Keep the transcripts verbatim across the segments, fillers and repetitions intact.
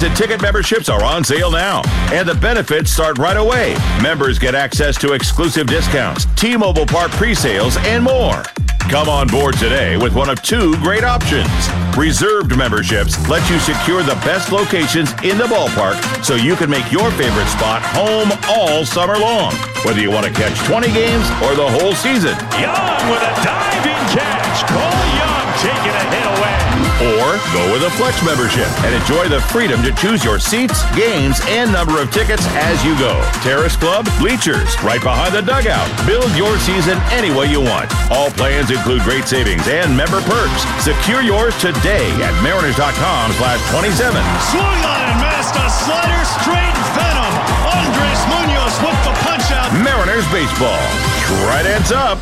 Season ticket memberships are on sale now, and the benefits start right away. Members get access to exclusive discounts, T-Mobile Park pre-sales, and more. Come on board today with one of two great options. Reserved memberships let you secure the best locations in the ballpark so you can make your favorite spot home all summer long. Whether you want to catch twenty games or the whole season. Young with a diving catch. Cole Young taking a hit away. Or go with a Flex membership and enjoy the freedom to choose your seats, games, and number of tickets as you go. Terrace Club, bleachers, right behind the dugout. Build your season any way you want. All plans include great savings and member perks. Secure yours today at mariners.com slash 27. Swung on and missed a slider straight venom. Andres Munoz with the punch out. Mariners baseball. Right hands up.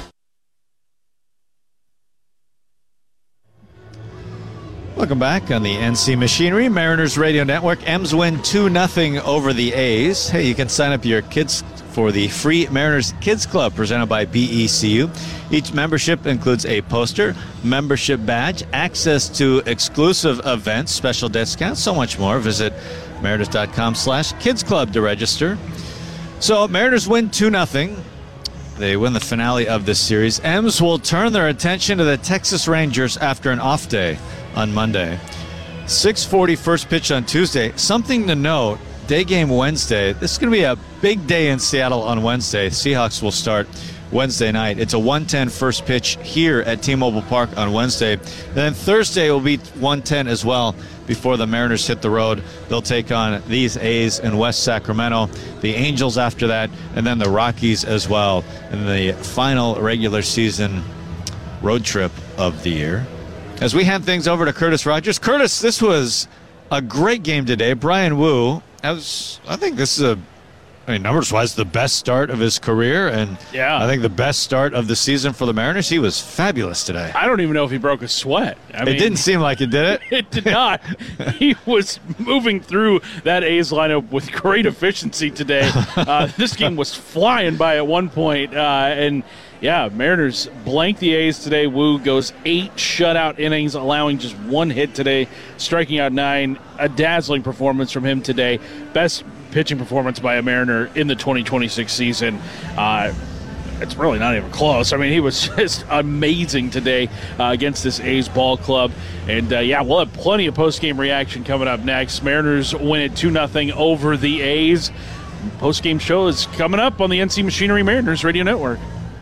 Welcome back on the N C Machinery Mariners Radio Network. M's win two nothing over the A's. Hey, you can sign up your kids for the free Mariners Kids Club presented by B E C U. Each membership includes a poster, membership badge, access to exclusive events, special discounts, so much more. Visit mariners.com slash kids club to register. So Mariners win two nothing. They win the finale of this series. M's will turn their attention to the Texas Rangers after an off day on Monday. six forty first pitch on Tuesday. Something to note, day game Wednesday. This is going to be a big day in Seattle on Wednesday. Seahawks will start Wednesday night. It's a one ten first pitch here at T-Mobile Park on Wednesday. And then Thursday will be one ten as well before the Mariners hit the road. They'll take on these A's in West Sacramento, the Angels after that, and then the Rockies as well in the final regular season road trip of the year. As we hand things over to Curtis Rogers. Curtis, this was a great game today. Brian Wu, I, was, I think this is a, I mean, numbers-wise, the best start of his career, and yeah. I think the best start of the season for the Mariners. He was fabulous today. I don't even know if he broke a sweat. I it mean, didn't seem like it, did it? It did not. He was moving through that A's lineup with great efficiency today. Uh, this game was flying by at one point, uh, and yeah, Mariners blank the A's today. Wu goes eight shutout innings, allowing just one hit today, striking out nine. A dazzling performance from him today. Best pitching performance by a Mariner in the twenty twenty-six season. Uh, it's really not even close. I mean, he was just amazing today uh, against this A's ball club. And, uh, yeah, we'll have plenty of post-game reaction coming up next. Mariners win it two nothing over the A's. Post-game show is coming up on the N C Machinery Mariners Radio Network.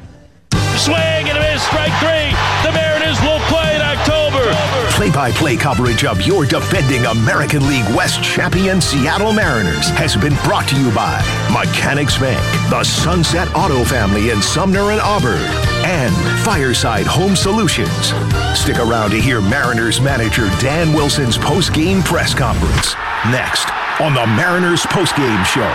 Swing and a miss, strike three. The Mariners will play in October. Play-by-play coverage of your defending American League West champion Seattle Mariners has been brought to you by Mechanics Bank, the Sunset Auto family in Sumner and Auburn, and Fireside Home Solutions. Stick around to hear Mariners manager Dan Wilson's post-game press conference next on the Mariners post-game show.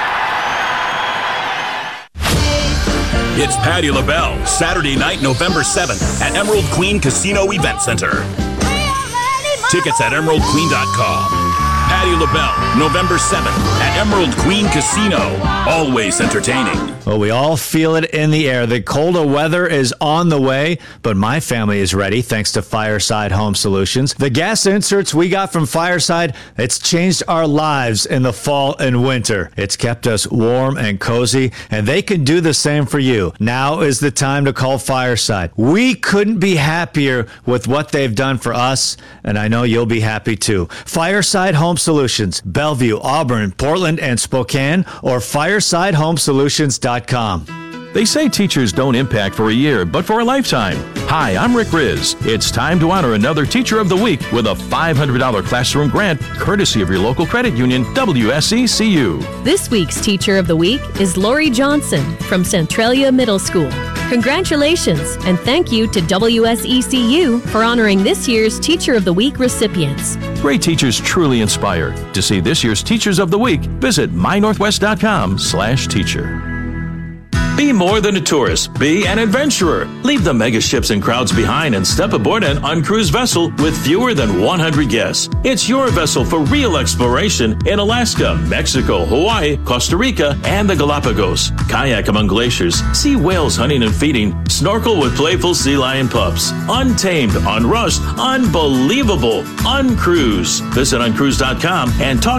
It's Patti LaBelle, Saturday night, November seventh at Emerald Queen Casino Event Center. Tickets at emerald queen dot com. Patti LaBelle, November seventh at Emerald Queen Casino. Always entertaining. Well, we all feel it in the air. The colder weather is on the way, but my family is ready thanks to Fireside Home Solutions. The gas inserts we got from Fireside, it's changed our lives in the fall and winter. It's kept us warm and cozy, and they can do the same for you. Now is the time to call Fireside. We couldn't be happier with what they've done for us, and I know you'll be happy too. Fireside Home Solutions, Bellevue, Auburn, Portland, and Spokane, or fireside home solutions dot com. They say teachers don't impact for a year, but for a lifetime. Hi, I'm Rick Riz. It's time to honor another Teacher of the Week with a five hundred dollars classroom grant, courtesy of your local credit union, W S E C U. This week's Teacher of the Week is Lori Johnson from Centralia Middle School. Congratulations, and thank you to W S E C U for honoring this year's Teacher of the Week recipients. Great teachers truly inspire. To see this year's Teachers of the Week, visit my northwest dot com slash teacher. Be more than a tourist. Be an adventurer. Leave the mega ships and crowds behind and step aboard an uncruised vessel with fewer than one hundred guests. It's your vessel for real exploration in Alaska, Mexico, Hawaii, Costa Rica, and the Galapagos. Kayak among glaciers. See whales hunting and feeding. Snorkel with playful sea lion pups. Untamed, unrushed, unbelievable. Uncruise. Visit uncruise dot com and talk